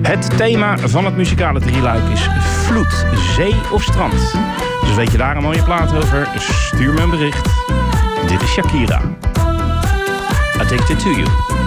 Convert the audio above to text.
Het thema van het muzikale drieluik is vloed, zee of strand. Dus weet je daar een mooie plaat over? Stuur me een bericht. Dit is Shakira. Addicted to You.